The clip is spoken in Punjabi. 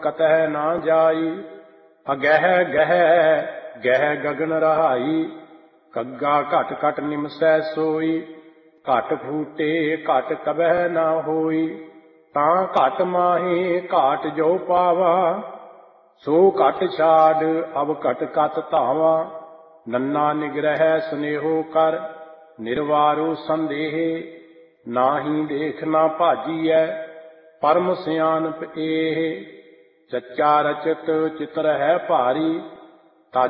ਕਤਹਿ ਨਾ ਜਾਈ। ਅਗਹਿ ਗਹਿ ਗਹਿ ਗਗਨ ਰਹਾਈ। ਕੱਗਾ ਘਟ ਘਟ ਨਿਮਸੈ ਸੋਈ। ਘਟ ਫੂਟੇ ਘਟ ਕਬਹਿ ਨਾ ਹੋਈ। ਤਾਂ ਘਟ ਮਾਹੇ ਘਾਟ ਜੋ ਪਾਵਾ। ਸੋ ਘਟ ਛਾੜ ਅਬ ਘਟ ਕਤ ਧਾਵਾ। ਨੰਨਾ ਨਿਗ੍ਰਹਿ ਸੁਨੇਹੋ ਕਰ। ਨਿਰਵਾਰੋ ਸੰਦੇਹ ਨਾਹੀ ਦੇਖ ਨਾ ਭਾਜੀਐ। ਪਰਮ ਸਿਆਣਪ ਏਹ। ਚੱਚਾ ਰਚਤ ਚਿਤਰ ਹੈ ਭਾਰੀ।